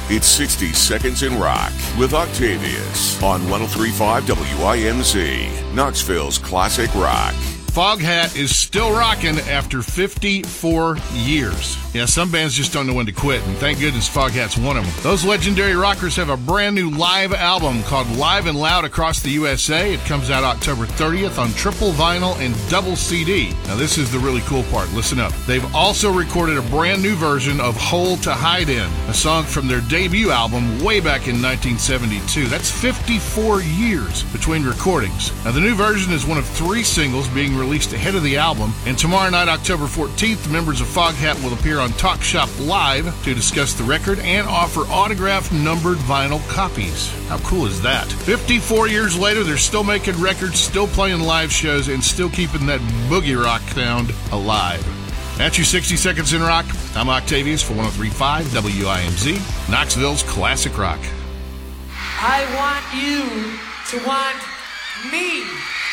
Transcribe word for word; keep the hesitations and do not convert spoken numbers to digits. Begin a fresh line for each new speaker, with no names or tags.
It's sixty Seconds in Rock with Octavius on one oh three point five W I M Z, Knoxville's classic rock.
Foghat is still rocking after fifty-four years. Yeah, some bands just don't know when to quit, and thank goodness Foghat's one of them. Those legendary rockers have a brand new live album called Live and Loud Across the U S A. It comes out October thirtieth on triple vinyl and double C D. Now this is the really cool part. Listen up. They've also recorded a brand new version of Hole to Hide In, a song from their debut album way back in nineteen seventy-two. That's fifty-four years between recordings. Now the new version is one of three singles being released released ahead of the album, and tomorrow night, October fourteenth, members of Foghat will appear on Talk Shop Live to discuss the record and offer autographed numbered vinyl copies. How cool is that? fifty-four years later, they're still making records, still playing live shows, and still keeping that boogie rock sound alive. That's your sixty Seconds in Rock. I'm Octavius for one oh three point five W I M Z, Knoxville's classic rock.
I want you to want me.